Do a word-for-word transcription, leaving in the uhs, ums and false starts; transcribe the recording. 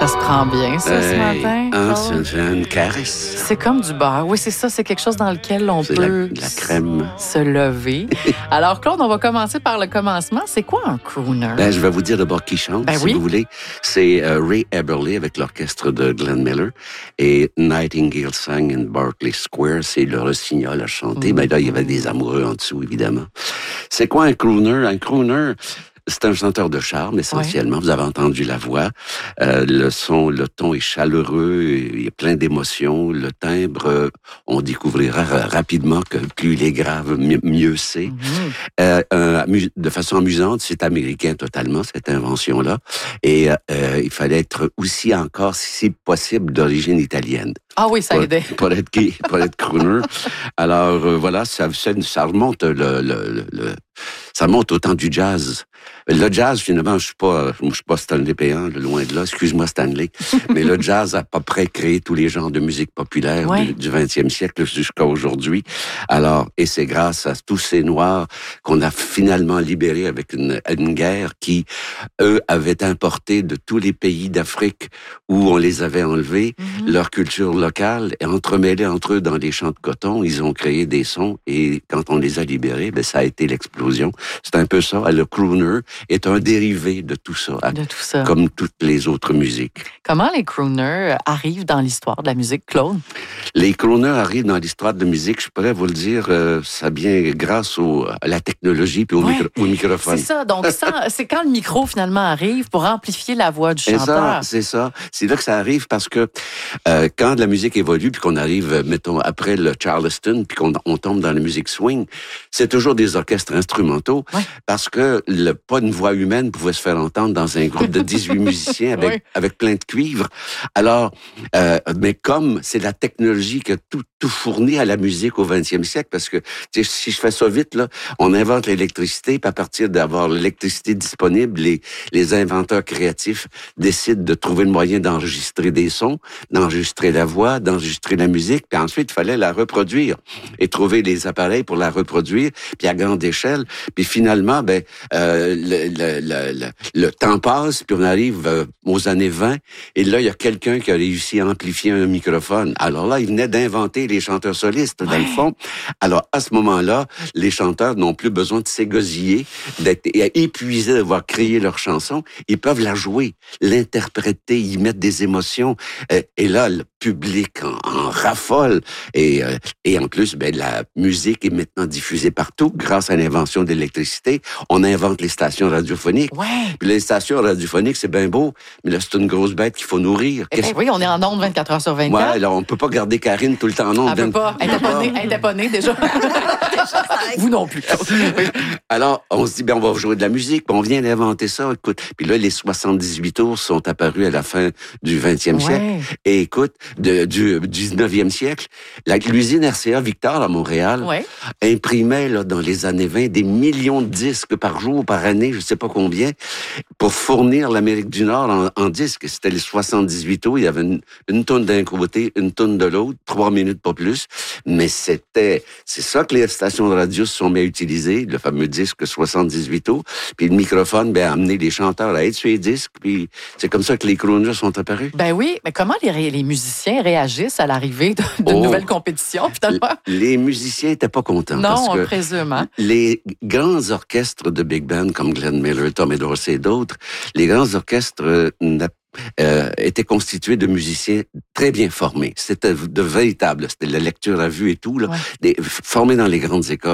Ça se prend bien, ça, hey, ce matin? Hein, oh. C'est une caresse. C'est comme du beurre. Oui, c'est ça. C'est quelque chose dans lequel on c'est peut la, la crème. se lever. Alors, Claude, on va commencer par le commencement. C'est quoi un crooner? Ben, je vais vous dire d'abord qui chante, ben si oui. vous voulez. C'est uh, Ray Eberle avec l'orchestre de Glenn Miller. Et Nightingale sang in Berkeley Square. C'est le rossignol à chanter. Mm-hmm. Ben là, il y avait des amoureux en dessous, évidemment. C'est quoi un crooner? Un crooner... C'est un chanteur de charme, essentiellement. Ouais. Vous avez entendu la voix. Euh, le son, le ton est chaleureux. Il y a plein d'émotions. Le timbre, euh, on découvrira rapidement que plus il est grave, mieux, mieux c'est. Mm-hmm. Euh, euh, de façon amusante, c'est américain totalement, cette invention-là. Et euh, il fallait être aussi encore, si possible, d'origine italienne. Ah oui, ça pour, aidait. Pour être, pour être crooner. Alors, euh, voilà, ça, ça, ça remonte le, le, le, ça remonte au temps du jazz. Le jazz, finalement, je suis pas, je suis pas Stanley Péan, loin de là. Excuse-moi, Stanley. Mais le jazz a à peu près créé tous les genres de musique populaire ouais. du, du vingtième siècle jusqu'à aujourd'hui. Alors, et c'est grâce à tous ces Noirs qu'on a finalement libérés avec une, une guerre qui, eux, avaient importé de tous les pays d'Afrique où on les avait enlevés, mm-hmm. leur culture locale, et entremêlés entre eux dans les champs de coton, ils ont créé des sons, et quand on les a libérés, ben, ça a été l'explosion. C'est un peu ça. Le crooner est un dérivé de tout ça, de tout ça, comme toutes les autres musiques. Comment les crooners arrivent dans l'histoire de la musique, Claude? Les crooners arrivent dans l'histoire de la musique, je pourrais vous le dire, euh, ça vient grâce au, à la technologie puis au, ouais. micro, au microphone. C'est ça, donc ça, c'est quand le micro finalement arrive pour amplifier la voix du chanteur. C'est ça, c'est là que ça arrive parce que euh, quand la musique évolue puis qu'on arrive, mettons, après le Charleston puis qu'on on tombe dans la musique swing, c'est toujours des orchestres instrumentaux ouais. parce que le pas une voix humaine pouvait se faire entendre dans un groupe de dix-huit musiciens avec, oui. avec plein de cuivre. Alors, euh, mais comme c'est la technologie qui a tout, tout fourni à la musique au vingtième siècle, parce que si je fais ça vite, là, on invente l'électricité, puis à partir d'avoir l'électricité disponible, les, les inventeurs créatifs décident de trouver le moyen d'enregistrer des sons, d'enregistrer la voix, d'enregistrer la musique, puis ensuite, il fallait la reproduire et trouver les appareils pour la reproduire, puis à grande échelle. Puis finalement, ben, euh, Le, le, le, le temps passe, puis on arrive euh, aux années vingt, et là, il y a quelqu'un qui a réussi à amplifier un microphone. Alors là, il venait d'inventer les chanteurs solistes, ouais. dans le fond. Alors, à ce moment-là, les chanteurs n'ont plus besoin de s'égosiller, d'être épuisés d'avoir créé leur chanson. Ils peuvent la jouer, l'interpréter, y mettre des émotions. Euh, et là, le public en, en raffole. Et, euh, et en plus, ben, la musique est maintenant diffusée partout grâce à l'invention de l'électricité. On invente les stations radiophoniques. Ouais. Puis les stations radiophoniques, c'est bien beau, mais là, c'est une grosse bête qu'il faut nourrir. Eh ben oui, on est en ondes vingt-quatre heures sur vingt-quatre. Ouais, alors on peut pas garder Karine tout le temps en ondes. Elle peut pas. Elle était pas née, elle était pas née déjà. Vous non plus. Alors, on se dit, ben, on va jouer de la musique, puis on vient d'inventer ça, écoute. Puis là, les soixante-dix-huit tours sont apparus à la fin du vingtième ouais. siècle. Et écoute, de, du dix-neuvième siècle, la, l'usine R C A Victor à Montréal ouais. imprimait, là, dans les années vingt, des millions de disques par jour, par année, je sais pas combien, pour fournir l'Amérique du Nord en, en disques. C'était les soixante-dix-huit tours, il y avait une, une tonne d'un côté, une tonne de l'autre, trois minutes, pas plus. Mais c'était, c'est ça que les stations de radio se sont mis à utiliser, le fameux disque soixante-dix-huit tours. Puis le microphone, ben, a amené les chanteurs à être sur les disques. Puis c'est comme ça que les crooners sont apparus. Ben oui, mais comment les, les musiciens réagissent à l'arrivée d'une oh, nouvelle compétition, finalement? Les musiciens étaient pas contents. Non, parce on que présume. Hein? Les grands orchestres de big band comme Glenn Miller, Tommy Dorsey et d'autres, les grands orchestres euh, euh, étaient constitués de musiciens très bien formés. C'était de véritables, c'était la lecture à vue et tout, là, ouais. des, formés dans les grandes écoles.